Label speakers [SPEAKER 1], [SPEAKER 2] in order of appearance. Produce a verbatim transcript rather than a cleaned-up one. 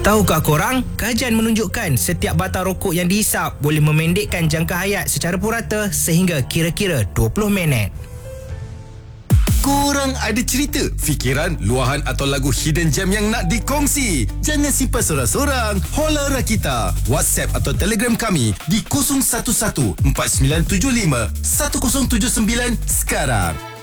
[SPEAKER 1] Tahukah korang, kajian menunjukkan setiap batang rokok yang dihisap boleh memendekkan jangka hayat secara purata sehingga kira-kira dua puluh minit.
[SPEAKER 2] Korang ada cerita, fikiran, luahan atau lagu hidden gem yang nak dikongsi? Jangan simpan sorang-sorang. Holla Rakita. WhatsApp atau Telegram kami di kosong satu satu empat sembilan tujuh lima satu kosong tujuh sembilan sekarang.